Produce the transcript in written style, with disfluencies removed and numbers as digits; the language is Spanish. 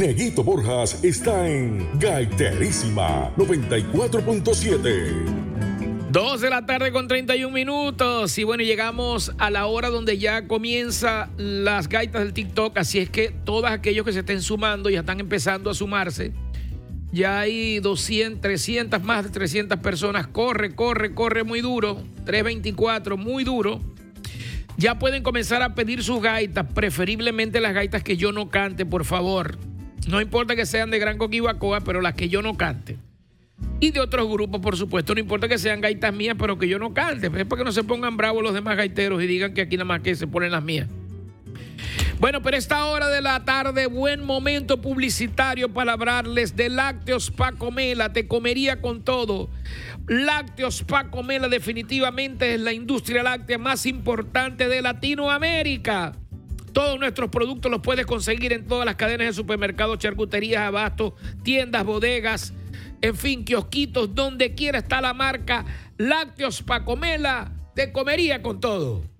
Neguito Borjas está en Gaiterísima 94.7. 2 de la tarde con 31 minutos. Y bueno, llegamos a la hora donde ya comienza las gaitas del TikTok. Así es que todos aquellos que se estén sumando ya están empezando a sumarse. Ya hay 200, 300, más de 300 personas. Corre muy duro. 324, muy duro. Ya pueden comenzar a pedir sus gaitas, preferiblemente las gaitas que yo no cante, por favor. No importa que sean de Gran Coquibacoa, pero las que yo no cante. Y de otros grupos, por supuesto. No importa que sean gaitas mías, pero que yo no cante. Es para que no se pongan bravos los demás gaiteros y digan que aquí nada más que se ponen las mías. Bueno, pero esta hora de la tarde, buen momento publicitario para hablarles de Lácteos Pacomela. Te comería con todo. Lácteos Pacomela definitivamente es la industria láctea más importante de Latinoamérica. Todos nuestros productos los puedes conseguir en todas las cadenas de supermercados, charcuterías, abastos, tiendas, bodegas, en fin, kiosquitos, donde quiera está la marca Lácteos Pacomela. Te comería con todo.